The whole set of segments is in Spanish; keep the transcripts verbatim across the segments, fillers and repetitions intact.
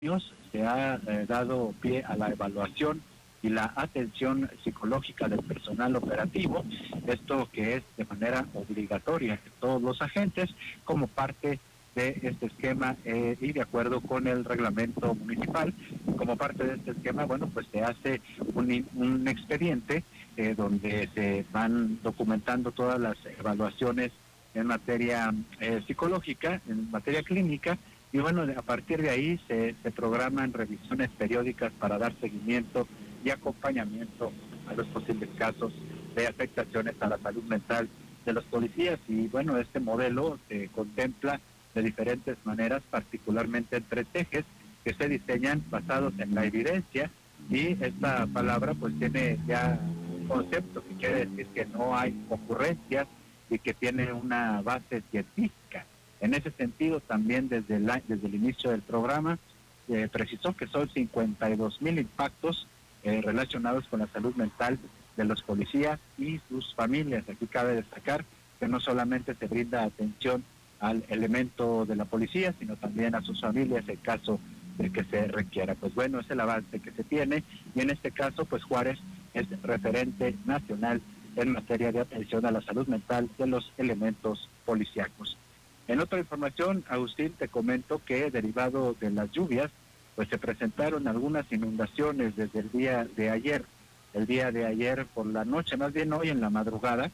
años se ha eh, dado pie a la evaluación y la atención psicológica del personal operativo, esto que es de manera obligatoria en todos los agentes como parte de este esquema eh, y de acuerdo con el reglamento municipal. Como parte de este esquema, bueno, pues se hace un, un expediente eh, donde se van documentando todas las evaluaciones en materia eh, psicológica, en materia clínica, y bueno, a partir de ahí se, se programan revisiones periódicas para dar seguimiento y acompañamiento a los posibles casos de afectaciones a la salud mental de los policías. Y bueno, este modelo se contempla de diferentes maneras, particularmente en tres ejes que se diseñan basados en la evidencia, y esta palabra pues tiene ya un concepto que quiere decir que no hay ocurrencias y que tiene una base científica. En ese sentido, también desde, la, desde el inicio del programa, eh, precisó que son cincuenta y dos mil impactos eh, relacionados con la salud mental de los policías y sus familias. Aquí cabe destacar que no solamente se brinda atención al elemento de la policía, sino también a sus familias en caso de que se requiera. Pues bueno, es el avance que se tiene, y en este caso, pues Juárez es referente nacional en materia de atención a la salud mental de los elementos policíacos. En otra información, Agustín, te comento que derivado de las lluvias, pues se presentaron algunas inundaciones desde el día de ayer. El día de ayer por la noche, más bien hoy en la madrugada,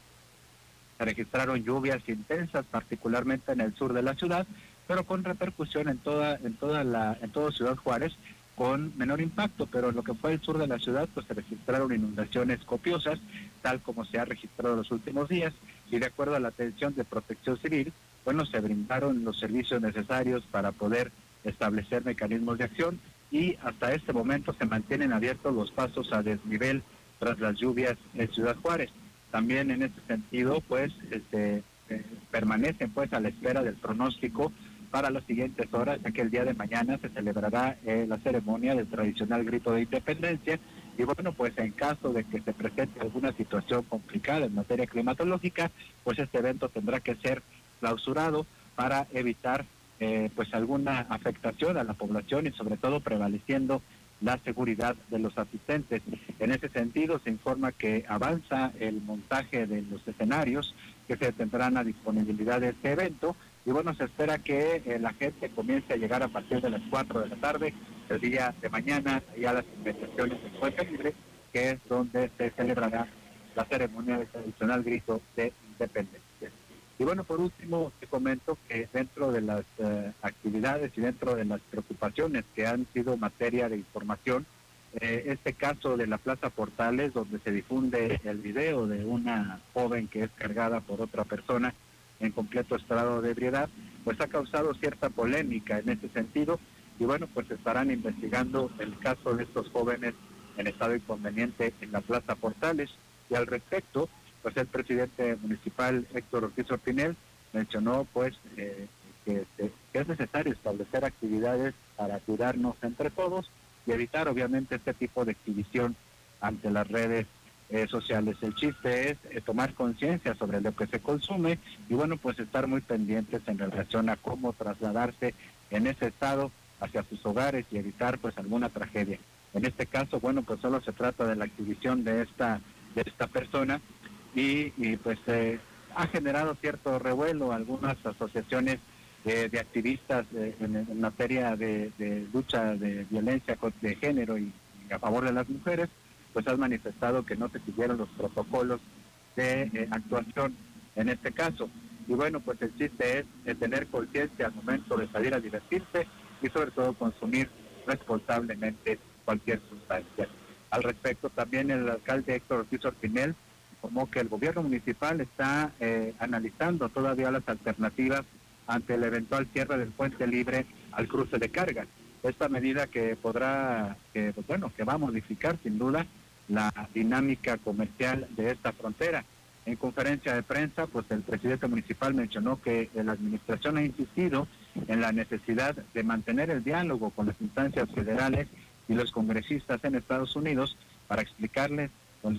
se registraron lluvias intensas, particularmente en el sur de la ciudad, pero con repercusión en toda, en toda la, en toda Ciudad Juárez, con menor impacto, pero en lo que fue el sur de la ciudad, pues se registraron inundaciones copiosas, tal como se ha registrado en los últimos días, y de acuerdo a la atención de Protección Civil, bueno, se brindaron los servicios necesarios para poder establecer mecanismos de acción, y hasta este momento se mantienen abiertos los pasos a desnivel tras las lluvias en Ciudad Juárez. También en este sentido, pues, este, eh, permanecen pues a la espera del pronóstico para las siguientes horas, ya que el día de mañana se celebrará eh, la ceremonia del tradicional grito de independencia, y bueno, pues en caso de que se presente alguna situación complicada en materia climatológica, pues este evento tendrá que ser clausurado para evitar eh, pues alguna afectación a la población y sobre todo prevaleciendo la seguridad de los asistentes. En ese sentido, se informa que avanza el montaje de los escenarios que se tendrán a disponibilidad de este evento, y bueno, se espera que eh, la gente comience a llegar a partir de las cuatro de la tarde el día de mañana y a las inmediaciones del Puente Libre, que es donde se celebrará la ceremonia del tradicional grito de independencia. Y bueno, por último, te comento que dentro de las eh, actividades y dentro de las preocupaciones que han sido materia de información, eh, este caso de la Plaza Portales, donde se difunde el video de una joven que es cargada por otra persona en completo estado de ebriedad, pues ha causado cierta polémica en ese sentido, y bueno, pues estarán investigando el caso de estos jóvenes en estado inconveniente en la Plaza Portales. Y al respecto, pues el presidente municipal Héctor Ortiz Orpinel mencionó pues eh, que, que es necesario establecer actividades para cuidarnos entre todos y evitar obviamente este tipo de exhibición ante las redes eh, sociales. El chiste es eh, tomar conciencia sobre lo que se consume y bueno, pues estar muy pendientes en relación a cómo trasladarse en ese estado hacia sus hogares y evitar pues alguna tragedia. En este caso, bueno, pues solo se trata de la exhibición de esta de esta persona, y, y pues eh, ha generado cierto revuelo. Algunas asociaciones de, de activistas eh, en, en materia de, de lucha de violencia de género y, y a favor de las mujeres, pues han manifestado que no se siguieron los protocolos de eh, actuación en este caso. Y bueno, pues el chiste es eh, tener conciencia al momento de salir a divertirse y sobre todo consumir responsablemente cualquier sustancia. Al respecto, también el alcalde Héctor Ortiz Orpinel informó que el gobierno municipal está eh, analizando todavía las alternativas ante el eventual cierre del puente libre al cruce de carga. Esta medida que podrá, que, pues bueno, que va a modificar sin duda la dinámica comercial de esta frontera. En conferencia de prensa, pues el presidente municipal mencionó que la administración ha insistido en la necesidad de mantener el diálogo con las instancias federales y los congresistas en Estados Unidos para explicarles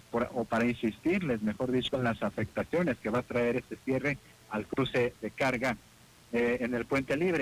o para insistirles, mejor dicho, en las afectaciones que va a traer este cierre al cruce de carga eh, en el Puente Libre.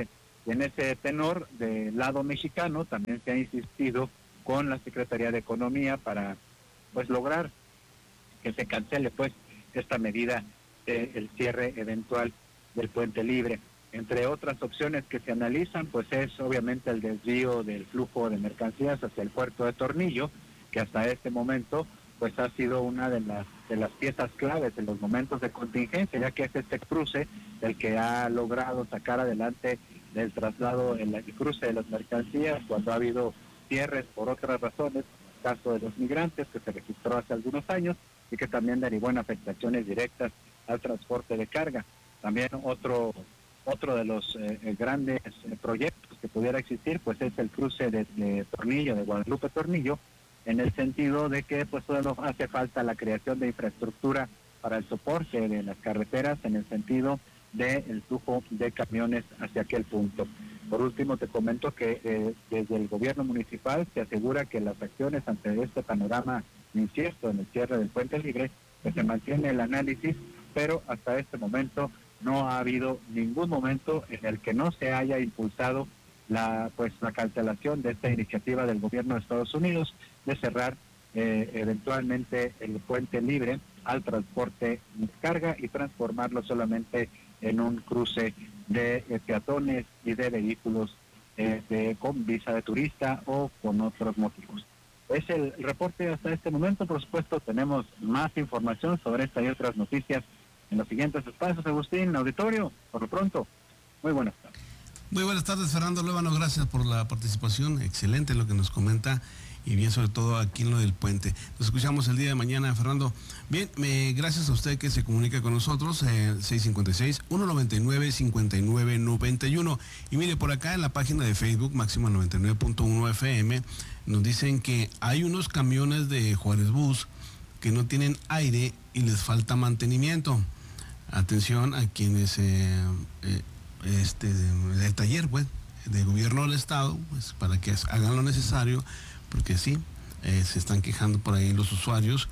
Y en ese tenor, del lado mexicano, también se ha insistido con la Secretaría de Economía para pues lograr que se cancele pues esta medida del cierre eventual del puente libre. Entre otras opciones que se analizan, pues es obviamente el desvío del flujo de mercancías hacia el puerto de Tornillo, que hasta este momento pues ha sido una de las de las piezas claves en los momentos de contingencia, ya que es este cruce el que ha logrado sacar adelante el traslado, el, el cruce de las mercancías cuando ha habido cierres por otras razones, como el caso de los migrantes que se registró hace algunos años y que también derivó en afectaciones directas al transporte de carga. También otro otro de los eh, grandes eh, proyectos que pudiera existir pues es el cruce de, de Tornillo, de Guadalupe Tornillo, en el sentido de que pues solo hace falta la creación de infraestructura para el soporte de las carreteras en el sentido del flujo de camiones hacia aquel punto. Por último, te comento que eh, desde el gobierno municipal se asegura que las acciones ante este panorama incierto en el cierre del puente libre, que se mantiene el análisis, pero hasta este momento no ha habido ningún momento en el que no se haya impulsado la pues la cancelación de esta iniciativa del gobierno de Estados Unidos de cerrar eh, eventualmente el puente libre al transporte de carga y transformarlo solamente en un cruce de eh, peatones y de vehículos eh, de, con visa de turista o con otros motivos. Es el reporte hasta este momento. Por supuesto, tenemos más información sobre esta y otras noticias en los siguientes espacios. Agustín, auditorio, por lo pronto, muy buenas tardes. Muy buenas tardes, Fernando Luébano, gracias por la participación, excelente lo que nos comenta y bien sobre todo aquí en lo del puente. Nos escuchamos el día de mañana, Fernando. Bien, me, gracias a usted que se comunica con nosotros, eh, seis cinco seis, uno nueve nueve, cinco nueve nueve uno. Y mire, por acá en la página de Facebook, Máxima noventa y nueve punto uno F M, nos dicen que hay unos camiones de Juárez Bus que no tienen aire y les falta mantenimiento. Atención a quienes... Eh, eh, este del taller pues de gobierno del estado pues para que hagan lo necesario, porque sí eh, se están quejando por ahí los usuarios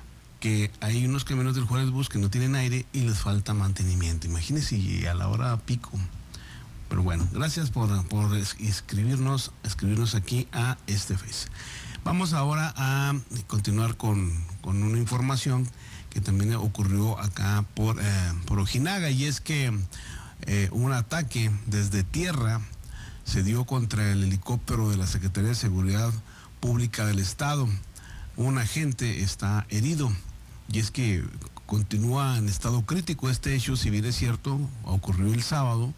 que hay unos camiones del Juárez Bus que no tienen aire y les falta mantenimiento. Imagínense, y a la hora pico. Pero bueno, gracias por, por escribirnos escribirnos aquí a este Face. Vamos ahora a continuar con, con una información que también ocurrió acá por, eh, por Ojinaga, y es que Eh, un ataque desde tierra se dio contra el helicóptero de la Secretaría de Seguridad Pública del Estado. Un agente está herido y es que continúa en estado crítico este hecho. Si bien es cierto, ocurrió el sábado,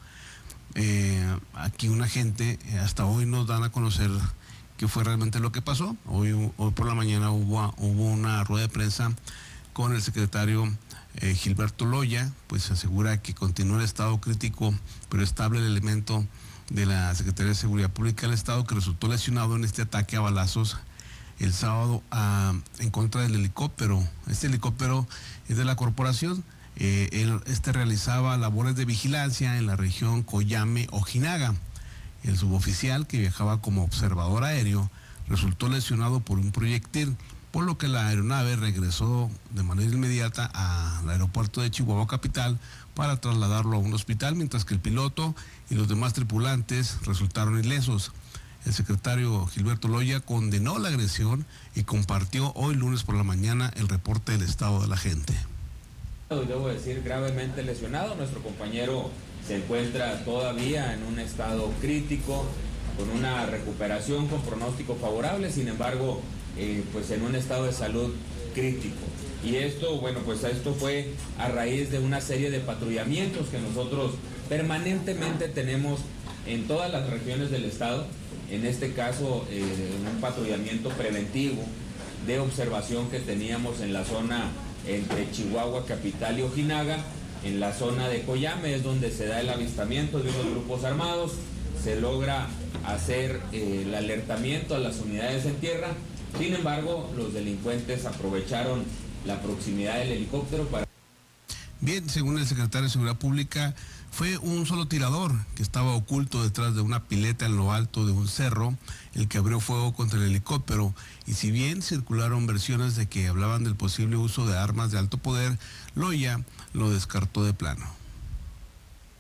eh, aquí un agente, eh, hasta hoy nos dan a conocer qué fue realmente lo que pasó. Hoy, hoy por la mañana hubo, hubo una rueda de prensa con el secretario Eh, Gilberto Loya, pues asegura que continúa el estado crítico pero estable el elemento de la Secretaría de Seguridad Pública del Estado que resultó lesionado en este ataque a balazos el sábado a, en contra del helicóptero. Este helicóptero es de la corporación. Eh, él, este realizaba labores de vigilancia en la región Coyame-Ojinaga. El suboficial, que viajaba como observador aéreo, resultó lesionado por un proyectil, por lo que la aeronave regresó de manera inmediata al aeropuerto de Chihuahua Capital para trasladarlo a un hospital, mientras que el piloto y los demás tripulantes resultaron ilesos. El secretario Gilberto Loya condenó la agresión y compartió hoy lunes por la mañana el reporte del estado de la gente. Debo decir, gravemente lesionado. Nuestro compañero se encuentra todavía en un estado crítico, con una recuperación con pronóstico favorable, sin embargo, Eh, pues en un estado de salud crítico. Y esto, bueno, pues esto fue a raíz de una serie de patrullamientos que nosotros permanentemente tenemos en todas las regiones del estado. En este caso, eh, un patrullamiento preventivo de observación que teníamos en la zona entre Chihuahua Capital y Ojinaga, en la zona de Coyame, es donde se da el avistamiento de unos grupos armados. Se logra hacer eh, el alertamiento a las unidades en tierra. Sin embargo, los delincuentes aprovecharon la proximidad del helicóptero para... Bien, según el secretario de Seguridad Pública, fue un solo tirador que estaba oculto detrás de una pileta en lo alto de un cerro el que abrió fuego contra el helicóptero. Y si bien circularon versiones de que hablaban del posible uso de armas de alto poder, Loya lo descartó de plano.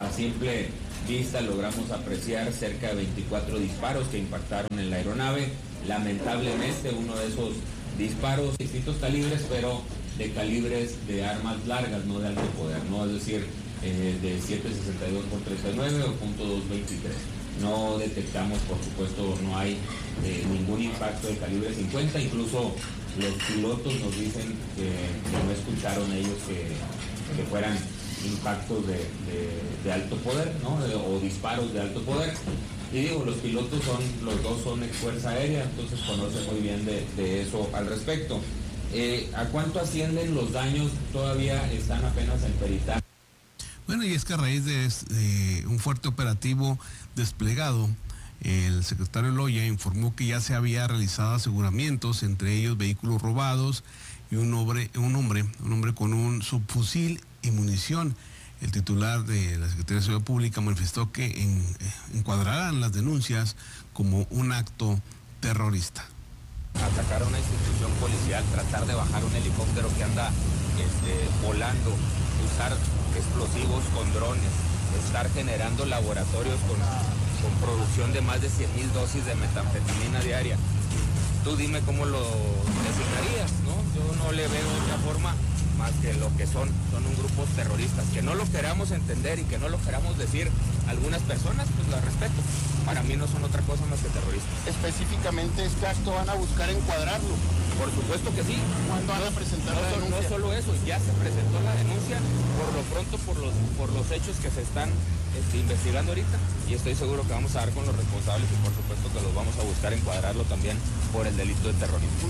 A simple vista logramos apreciar cerca de veinticuatro disparos que impactaron en la aeronave. Lamentablemente uno de esos disparos, distintos calibres, pero de calibres de armas largas, no de alto poder, no es decir, eh, de siete sesenta y dos por treinta y nueve o punto doscientos veintitrés. No detectamos, por supuesto, no hay eh, ningún impacto de calibre cincuenta, incluso los pilotos nos dicen que, que no escucharon ellos que, que fueran impactos de, de, de alto poder, ¿no? O disparos de alto poder. Y digo, los pilotos son, los dos son ex Fuerza Aérea, entonces conocen muy bien de, de eso al respecto. Eh, ¿A cuánto ascienden los daños? Todavía están apenas en peritaje. Bueno, y es que a raíz de, de un fuerte operativo desplegado, el secretario Loya informó que ya se había realizado aseguramientos, entre ellos vehículos robados y un hombre, un hombre, un hombre con un subfusil y munición. El titular de la Secretaría de Seguridad Pública manifestó que en, eh, encuadrarán las denuncias como un acto terrorista. Atacar a una institución policial, tratar de bajar un helicóptero que anda este, volando, usar explosivos con drones, estar generando laboratorios con, con producción de más de cien mil dosis de metanfetamina diaria. Tú dime cómo lo designarías, ¿no? Yo no le veo otra forma más que lo que son, son un grupo terroristas. Que no lo queramos entender y que no lo queramos decir algunas personas, pues lo respeto. Para mí no son otra cosa más que terroristas. Específicamente este acto van a buscar encuadrarlo. Por supuesto que sí. ¿Cuándo van a presentar no, la denuncia? No solo eso, ya se presentó la denuncia, por lo pronto por los, por los hechos que se están este, investigando ahorita, y estoy seguro que vamos a dar con los responsables y por supuesto que los vamos a buscar encuadrarlo también por el delito de terrorismo.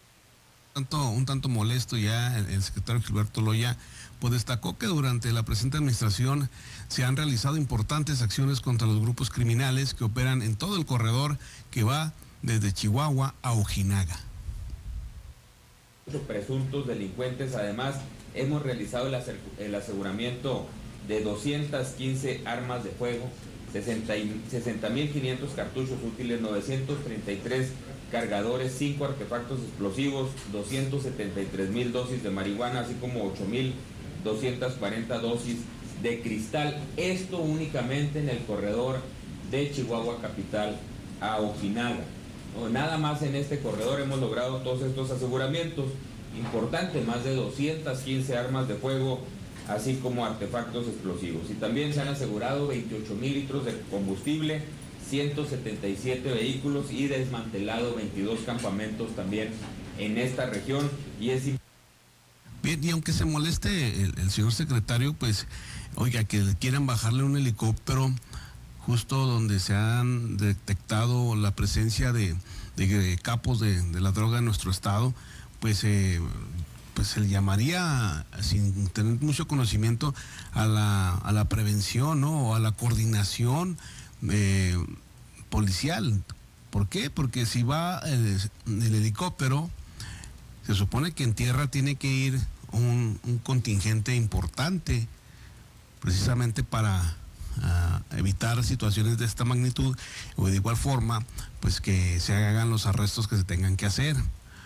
Tanto, un tanto molesto ya el, el secretario Gilberto Loya, pues destacó que durante la presente administración se han realizado importantes acciones contra los grupos criminales que operan en todo el corredor que va desde Chihuahua a Ojinaga. Presuntos delincuentes, además hemos realizado el aseguramiento de doscientas quince armas de fuego, sesenta mil quinientos cartuchos útiles, novecientos treinta y tres cargadores, cinco artefactos explosivos, doscientas setenta y tres mil dosis de marihuana, así como ocho mil doscientas cuarenta dosis de cristal. Esto únicamente en el corredor de Chihuahua capital a Ojinaga. No, nada más en este corredor hemos logrado todos estos aseguramientos. Importante, más de doscientas quince armas de fuego, así como artefactos explosivos. Y también se han asegurado veintiocho mil litros de combustible, ciento setenta y siete vehículos y desmantelado veintidós campamentos también en esta región. Y es bien, y aunque se moleste el, el señor secretario, pues, oiga, que quieran bajarle un helicóptero justo donde se han detectado la presencia de, de capos de, de la droga en nuestro estado, pues, eh, pues se le llamaría, sin tener mucho conocimiento, a la, a la prevención, ¿no? O a la coordinación eh, policial. ¿Por qué? Porque si va el, el helicóptero, se supone que en tierra tiene que ir un, un contingente importante, precisamente para uh, evitar situaciones de esta magnitud, o de igual forma, pues que se hagan los arrestos que se tengan que hacer.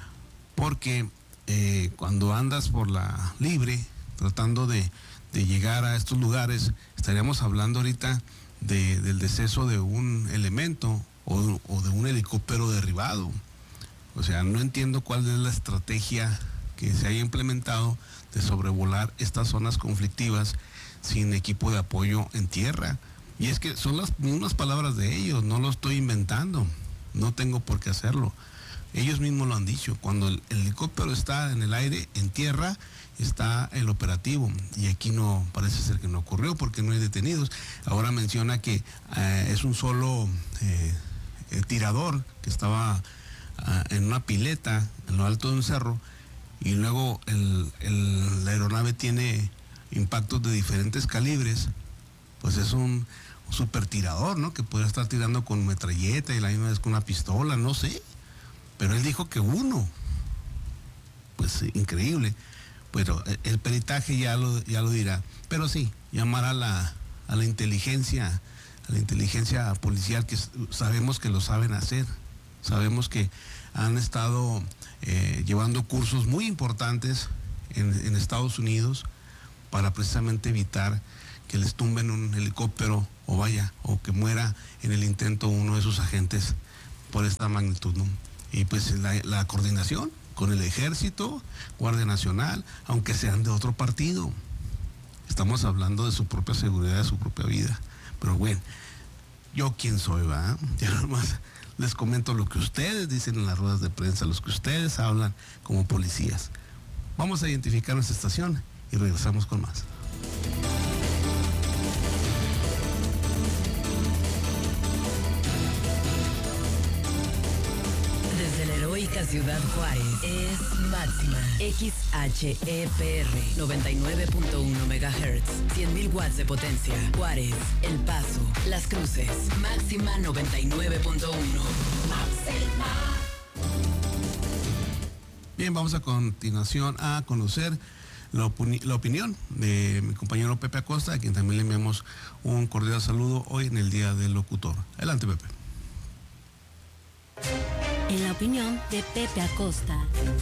Porque eh, cuando andas por la libre, tratando de, de llegar a estos lugares, estaríamos hablando ahorita de, del deceso de un elemento o, o de un helicóptero derribado. O sea, no entiendo cuál es la estrategia que se haya implementado de sobrevolar estas zonas conflictivas sin equipo de apoyo en tierra. Y es que son las mismas palabras de ellos, no lo estoy inventando, no tengo por qué hacerlo. Ellos mismos lo han dicho, cuando el, el helicóptero está en el aire, en tierra, está el operativo. Y aquí no, parece ser que no ocurrió porque no hay detenidos. Ahora menciona que eh, es un solo eh, el tirador que estaba uh, en una pileta en lo alto de un cerro, y luego el, el, la aeronave tiene impactos de diferentes calibres. Pues es un, un super tirador, ¿no? Que puede estar tirando con metralleta y la misma vez con una pistola, no sé. Pero él dijo que uno. Pues increíble. Pero el peritaje ya lo, ya lo dirá. Pero sí, llamar a la, a la inteligencia, a la inteligencia policial, que sabemos que lo saben hacer. Sabemos que han estado eh, llevando cursos muy importantes en, en Estados Unidos para precisamente evitar que les tumben un helicóptero o vaya, o que muera en el intento uno de sus agentes por esta magnitud, ¿no? Y pues la, la coordinación con el Ejército, Guardia Nacional, aunque sean de otro partido. Estamos hablando de su propia seguridad, de su propia vida. Pero bueno, yo quién soy, ¿va? Ya nomás les comento lo que ustedes dicen en las ruedas de prensa, los que ustedes hablan como policías. Vamos a identificar nuestra estación y regresamos con más. Desde la heroica Ciudad Juárez es Máxima X H E P R noventa y nueve punto uno megahertz, cien mil watts de potencia. Juárez, El Paso, Las Cruces. Máxima noventa y nueve punto uno. Máxima. Bien, vamos a continuación a conocer la, opini- la opinión de mi compañero Pepe Acosta, a quien también le enviamos un cordial saludo hoy en el Día del Locutor. Adelante, Pepe. En la opinión de Pepe Acosta.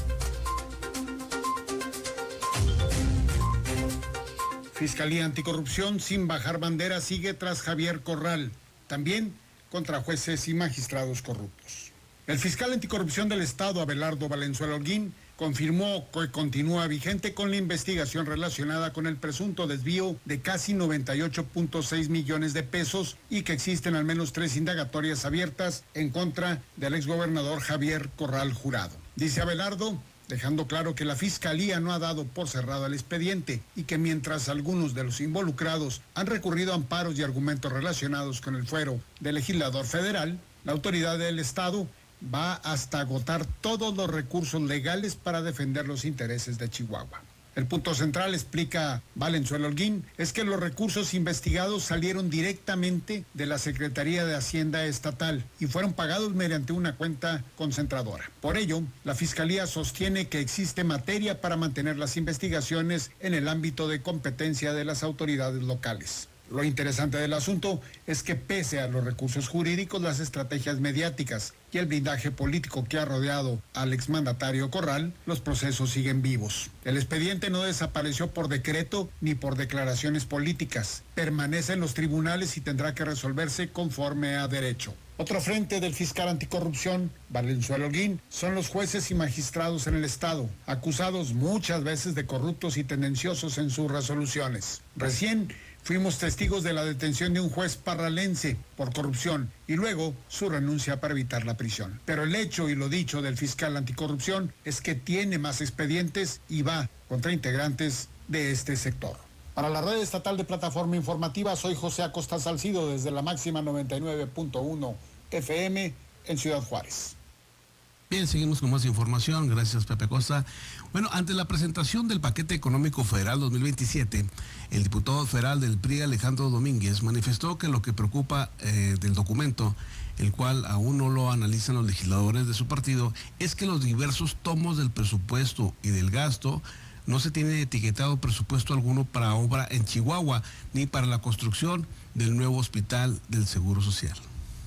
Fiscalía Anticorrupción sin bajar bandera sigue tras Javier Corral, también contra jueces y magistrados corruptos. El fiscal anticorrupción del Estado, Abelardo Valenzuela Holguín, confirmó que continúa vigente con la investigación relacionada con el presunto desvío de casi noventa y ocho punto seis millones de pesos y que existen al menos tres indagatorias abiertas en contra del exgobernador Javier Corral Jurado. Dice Abelardo, dejando claro que la Fiscalía no ha dado por cerrado el expediente y que mientras algunos de los involucrados han recurrido a amparos y argumentos relacionados con el fuero del legislador federal, la autoridad del Estado va hasta agotar todos los recursos legales para defender los intereses de Chihuahua. El punto central, explica Valenzuela Holguín, es que los recursos investigados salieron directamente de la Secretaría de Hacienda Estatal y fueron pagados mediante una cuenta concentradora. Por ello, la Fiscalía sostiene que existe materia para mantener las investigaciones en el ámbito de competencia de las autoridades locales. Lo interesante del asunto es que pese a los recursos jurídicos, las estrategias mediáticas y el blindaje político que ha rodeado al exmandatario Corral, los procesos siguen vivos. El expediente no desapareció por decreto ni por declaraciones políticas. Permanece en los tribunales y tendrá que resolverse conforme a derecho. Otro frente del fiscal anticorrupción, Valenzuela Holguín, son los jueces y magistrados en el Estado, acusados muchas veces de corruptos y tendenciosos en sus resoluciones. Recién fuimos testigos de la detención de un juez parralense por corrupción y luego su renuncia para evitar la prisión. Pero el hecho y lo dicho del fiscal anticorrupción es que tiene más expedientes y va contra integrantes de este sector. Para la red estatal de plataforma informativa, soy José Acosta Salcido desde la Máxima noventa y nueve punto uno F M en Ciudad Juárez. Bien, seguimos con más información. Gracias, Pepe Acosta. Bueno, ante la presentación del paquete económico federal dos mil veintisiete, el diputado federal del P R I, Alejandro Domínguez, manifestó que lo que preocupa eh, del documento, el cual aún no lo analizan los legisladores de su partido, es que los diversos tomos del presupuesto y del gasto no se tiene etiquetado presupuesto alguno para obra en Chihuahua, ni para la construcción del nuevo hospital del Seguro Social.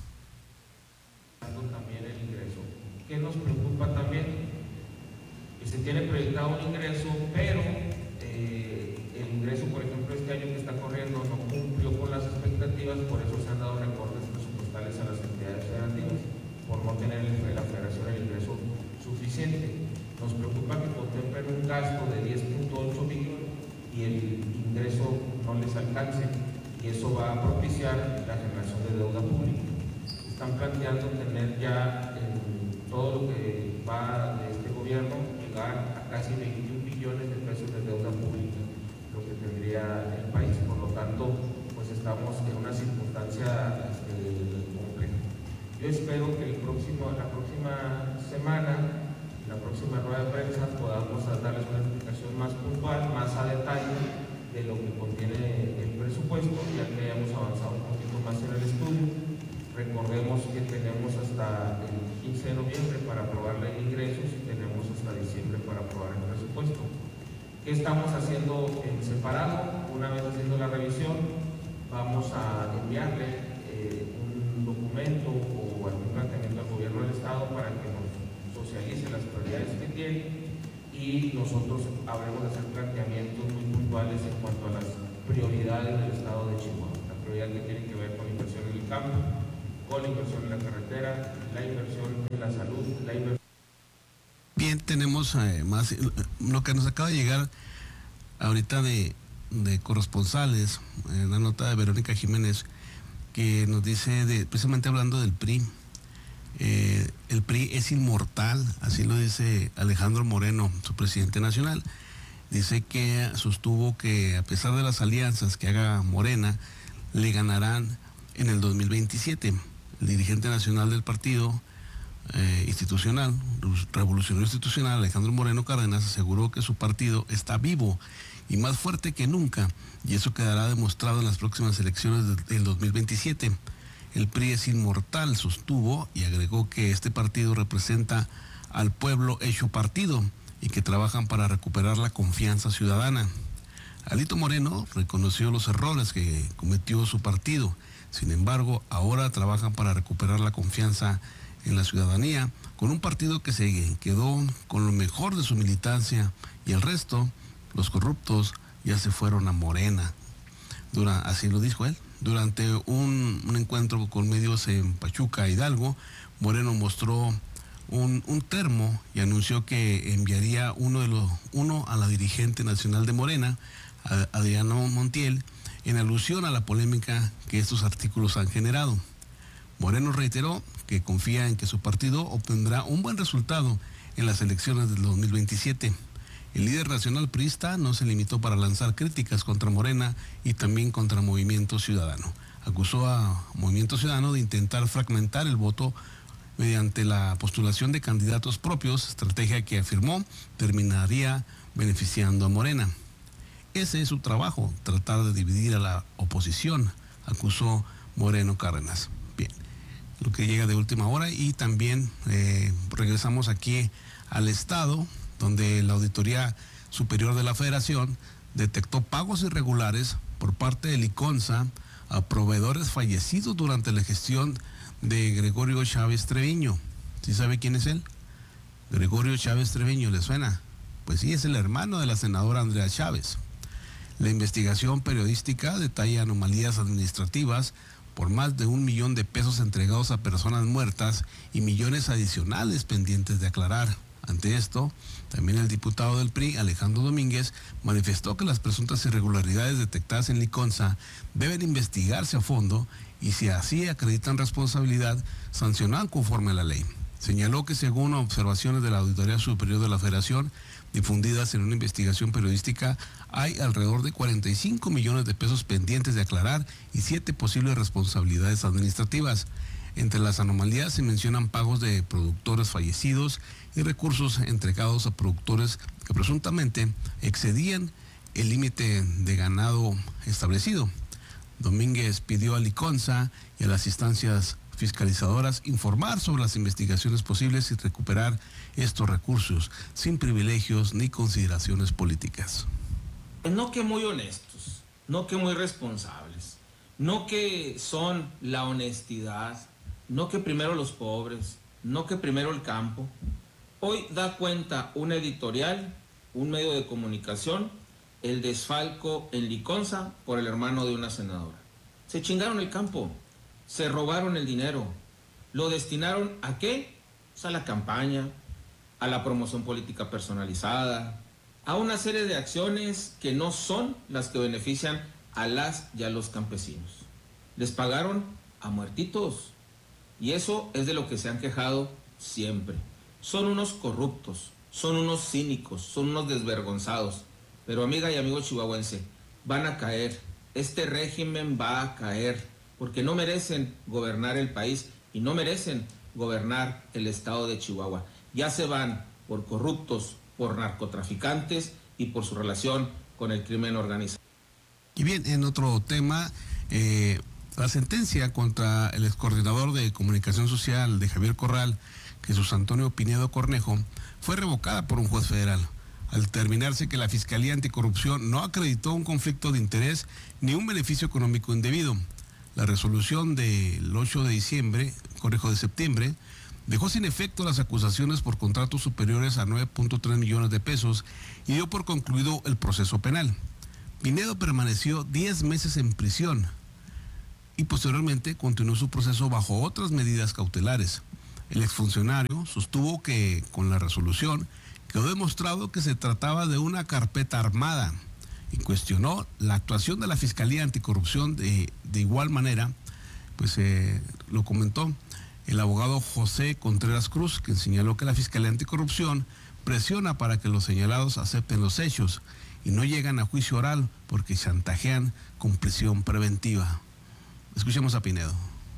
También el ingreso. ¿Qué nos preocupa también? Que se tiene proyectado un ingreso, pero eh, el ingreso, por ejemplo, este año que está corriendo no cumplió con las expectativas, por eso se han dado recortes presupuestales a las entidades federativas, por no tener en la federación el ingreso suficiente. Nos preocupa que contemplen un gasto de diez punto ocho millones y el ingreso no les alcance, y eso va a propiciar la generación de deuda pública. Están planteando tener ya en todo lo que va de este gobierno llegar a casi veintiún billones de pesos de deuda pública, lo que tendría el país. Por lo tanto, pues estamos en una circunstancia este, compleja. Yo espero que el próximo, la próxima semana, la próxima rueda de prensa, podamos darles una explicación más puntual, más a detalle de lo que contiene el presupuesto, ya que hayamos avanzado un poquito más en el estudio. Recordemos que tenemos hasta el quince de noviembre para aprobar la ley de ingresos y tenemos hasta diciembre para aprobar el presupuesto. ¿Qué estamos haciendo en separado? Una vez haciendo la revisión, vamos a enviarle eh, un documento o algún planteamiento al gobierno del Estado para que nos socialice las prioridades que tiene, y nosotros habremos de hacer planteamientos muy puntuales en cuanto a las prioridades del estado de Chihuahua. La prioridad que tiene que ver con la inversión en el campo, con la inversión en la carretera, la inversión en la salud, la inversión... Bien, tenemos eh, más, lo que nos acaba de llegar ahorita de, de corresponsales, en la nota de Verónica Jiménez, que nos dice, de, precisamente hablando del P R I, eh, el P R I es inmortal, así lo dice Alejandro Moreno, su presidente nacional. Dice que sostuvo que a pesar de las alianzas que haga Morena, le ganarán en el dos mil veintisiete. El dirigente nacional del partido eh, institucional, revolucionario institucional, Alejandro Moreno Cárdenas, aseguró que su partido está vivo y más fuerte que nunca, y eso quedará demostrado en las próximas elecciones del dos mil veintisiete. El P R I es inmortal, sostuvo, y agregó que este partido representa al pueblo hecho partido y que trabajan para recuperar la confianza ciudadana. Alito Moreno reconoció los errores que cometió su partido. Sin embargo, ahora trabajan para recuperar la confianza en la ciudadanía con un partido que se quedó con lo mejor de su militancia y el resto, los corruptos, ya se fueron a Morena. Dura, así lo dijo él. Durante un, un encuentro con medios en Pachuca, Hidalgo, Moreno mostró un, un termo y anunció que enviaría uno, de los, uno a la dirigente nacional de Morena, a Adriano Montiel, en alusión a la polémica que estos artículos han generado. Moreno reiteró que confía en que su partido obtendrá un buen resultado en las elecciones del dos mil veintisiete. El líder nacional priista no se limitó para lanzar críticas contra Morena y también contra Movimiento Ciudadano. Acusó a Movimiento Ciudadano de intentar fragmentar el voto mediante la postulación de candidatos propios, estrategia que afirmó terminaría beneficiando a Morena. Ese es su trabajo, tratar de dividir a la oposición, acusó Moreno Cárdenas. Bien, lo que llega de última hora, y también eh, regresamos aquí al Estado, donde la Auditoría Superior de la Federación detectó pagos irregulares por parte de Liconza a proveedores fallecidos durante la gestión de Gregorio Chávez Treviño. ¿Sí sabe quién es él? Gregorio Chávez Treviño, ¿le suena? Pues sí, es el hermano de la senadora Andrea Chávez. La investigación periodística detalla anomalías administrativas por más de un millón de pesos entregados a personas muertas y millones adicionales pendientes de aclarar. Ante esto, también el diputado del P R I, Alejandro Domínguez, manifestó que las presuntas irregularidades detectadas en Liconza deben investigarse a fondo y, si así acreditan responsabilidad, sancionar conforme a la ley. Señaló que, según observaciones de la Auditoría Superior de la Federación, difundidas en una investigación periodística, hay alrededor de cuarenta y cinco millones de pesos pendientes de aclarar y siete posibles responsabilidades administrativas. Entre las anomalías se mencionan pagos de productores fallecidos y recursos entregados a productores que presuntamente excedían el límite de ganado establecido. Domínguez pidió a Liconza y a las instancias fiscalizadoras informar sobre las investigaciones posibles y recuperar estos recursos sin privilegios ni consideraciones políticas. No que muy honestos, no que muy responsables, no que son la honestidad, no que primero los pobres, no que primero el campo. Hoy da cuenta un editorial, un medio de comunicación, el desfalco en Liconza por el hermano de una senadora. Se chingaron el campo, se robaron el dinero, lo destinaron ¿a qué? Pues a la campaña, a la promoción política personalizada, a una serie de acciones que no son las que benefician a las y a los campesinos. Les pagaron a muertitos, y eso es de lo que se han quejado siempre. Son unos corruptos, son unos cínicos, son unos desvergonzados. Pero amiga y amigo chihuahuense, van a caer. Este régimen va a caer, porque no merecen gobernar el país y no merecen gobernar el estado de Chihuahua. Ya se van por corruptos, por narcotraficantes y por su relación con el crimen organizado. Y bien, en otro tema, eh, la sentencia contra el excoordinador de comunicación social de Javier Corral, Jesús Antonio Pinedo Cornejo, fue revocada por un juez federal, al determinarse que la Fiscalía Anticorrupción no acreditó un conflicto de interés ni un beneficio económico indebido. La resolución del ocho de diciembre, corrijo de septiembre, dejó sin efecto las acusaciones por contratos superiores a nueve punto tres millones de pesos y dio por concluido el proceso penal. Pinedo permaneció diez meses en prisión y posteriormente continuó su proceso bajo otras medidas cautelares. El exfuncionario sostuvo que con la resolución quedó demostrado que se trataba de una carpeta armada y cuestionó la actuación de la Fiscalía Anticorrupción. De, de igual manera, pues eh, lo comentó el abogado José Contreras Cruz, quien señaló que la Fiscalía Anticorrupción presiona para que los señalados acepten los hechos y no llegan a juicio oral porque chantajean con prisión preventiva. Escuchemos a Pinedo.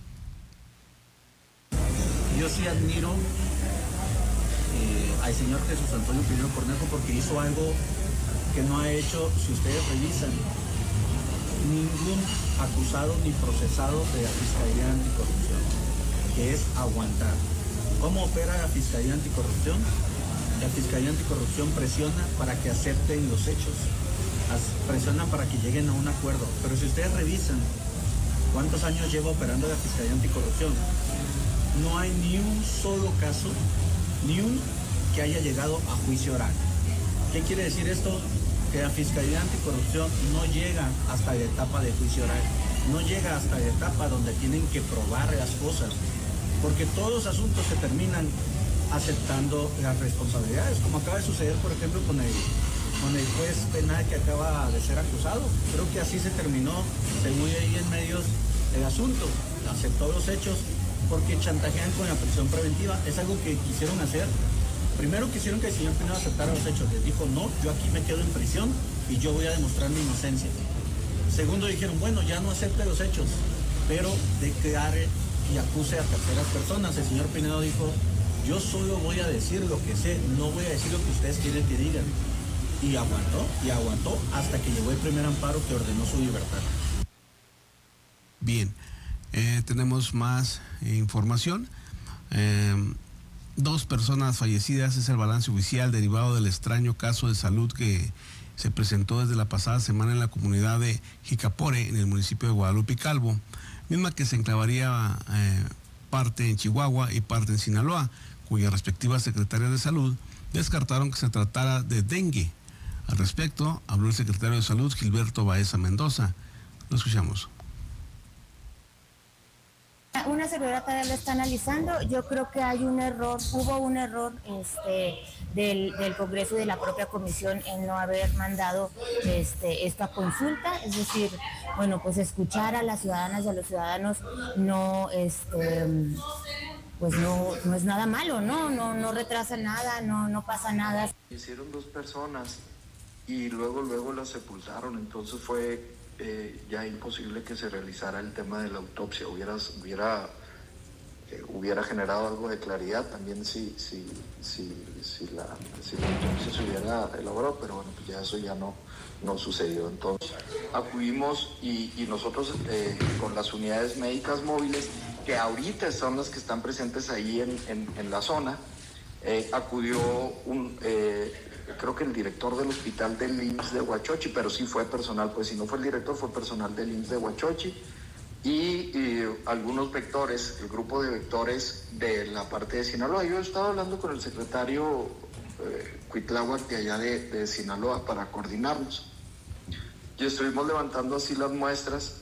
Yo sí admiro eh, al señor Jesús Antonio Pinedo Cornejo porque hizo algo que no ha hecho, si ustedes revisan, ningún acusado ni procesado de la Fiscalía Anticorrupción, que es aguantar. ¿Cómo opera la Fiscalía Anticorrupción? La Fiscalía Anticorrupción presiona para que acepten los hechos, presiona para que lleguen a un acuerdo. Pero si ustedes revisan cuántos años lleva operando la Fiscalía Anticorrupción, no hay ni un solo caso, ni un que haya llegado a juicio oral. ¿Qué quiere decir esto? Que la Fiscalía Anticorrupción no llega hasta la etapa de juicio oral, no llega hasta la etapa donde tienen que probar las cosas, porque todos los asuntos se terminan aceptando las responsabilidades, como acaba de suceder, por ejemplo, con el, con el juez penal que acaba de ser acusado. Creo que así se terminó, según ahí en medios, el asunto. Aceptó los hechos porque chantajean con la prisión preventiva. Es algo que quisieron hacer. Primero quisieron que el señor Pinedo aceptara los hechos. Les dijo, no, yo aquí me quedo en prisión y yo voy a demostrar mi inocencia. Segundo, dijeron, bueno, ya no acepte los hechos, pero declare y acuse a terceras personas. El señor Pinedo dijo, yo solo voy a decir lo que sé, no voy a decir lo que ustedes quieren que digan. Y aguantó, y aguantó hasta que llegó el primer amparo que ordenó su libertad. Bien, eh, tenemos más eh, información. Eh, dos personas fallecidas es el balance oficial derivado del extraño caso de salud que se presentó desde la pasada semana en la comunidad de Jicapore, en el municipio de Guadalupe y Calvo, misma que se enclavaría eh, parte en Chihuahua y parte en Sinaloa, cuyas respectivas secretarias de salud descartaron que se tratara de dengue. Al respecto, habló el secretario de Salud, Gilberto Baeza Mendoza. Lo escuchamos. Una servidora todavía lo está analizando. Yo creo que hay un error, hubo un error este, del, del Congreso y de la propia comisión en no haber mandado este, esta consulta. Es decir, bueno, pues escuchar a las ciudadanas y a los ciudadanos no, este, pues no, no es nada malo, ¿no? No, no retrasa nada, no, no pasa nada. Hicieron dos personas y luego, luego las sepultaron, entonces fue eh, ya imposible que se realizara el tema de la autopsia. Hubiera, hubiera, eh, hubiera generado algo de claridad también si, si, si, si, la, si la autopsia se hubiera elaborado, pero bueno, pues ya eso ya no, no sucedió. Entonces acudimos y, y nosotros eh, con las unidades médicas móviles, que ahorita son las que están presentes ahí en, en, en la zona, eh, acudió un... Eh, creo que el director del hospital del I M S S de Huachochi, pero sí fue personal, pues si no fue el director, fue personal del I M S S de Huachochi, y, y algunos vectores, el grupo de vectores de la parte de Sinaloa. Yo estaba hablando con el secretario eh, Cuitláhuac de allá de, de Sinaloa para coordinarnos, y estuvimos levantando así las muestras.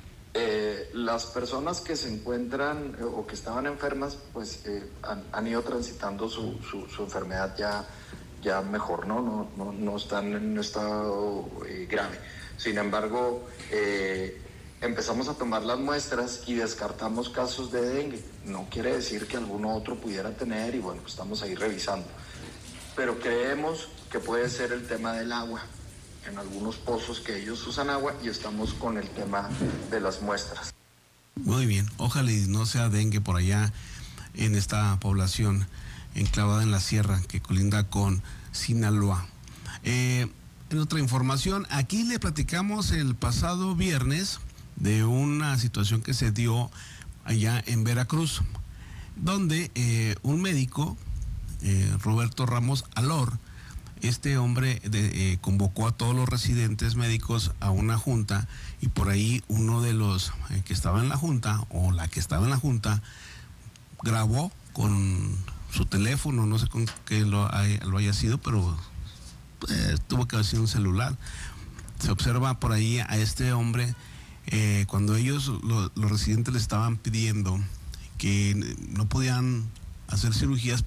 Eh, las personas que se encuentran eh, o que estaban enfermas, pues eh, han, han ido transitando su, su, su enfermedad ya ya mejor, ¿no? No, no, no están en un estado eh, grave. Sin embargo, eh, empezamos a tomar las muestras y descartamos casos de dengue. No quiere decir que alguno otro pudiera tener y bueno, pues estamos ahí revisando. Pero creemos que puede ser el tema del agua. En algunos pozos que ellos usan agua y estamos con el tema de las muestras. Muy bien, ojalá y no sea dengue por allá en esta población enclavada en la sierra que colinda con Sinaloa. Eh, en otra información, aquí le platicamos el pasado viernes de una situación que se dio allá en Veracruz, donde eh, un médico, eh, Roberto Ramos Alor, este hombre de, eh, convocó a todos los residentes médicos a una junta y por ahí uno de los eh, que estaba en la junta o la que estaba en la junta grabó con su teléfono, no sé con qué lo, hay, lo haya sido, pero eh, tuvo que haber sido un celular. se observa por ahí a este hombre, eh, cuando ellos, lo, los residentes le estaban pidiendo que no podían hacer cirugías